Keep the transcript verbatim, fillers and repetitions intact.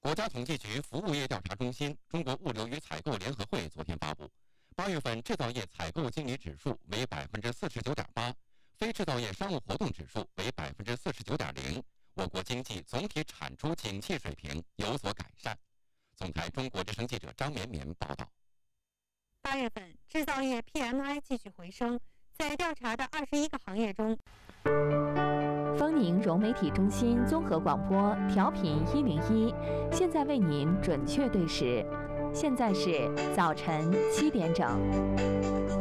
国家统计局服务业调查中心、中国物流与采购联合会昨天发布，八月份制造业采购经理指数为百分之四十九点八，非制造业商务活动指数为百分之四十九点零。我国经济总体产出景气水平有所改善。总台中国之声记者张绵绵报道。 八月份制造业 P M I 继续回升，在调查的二十一个行业中， 丰宁融媒体中心综合广播调频一零一，现在为您准确对时，现在是早晨七点整。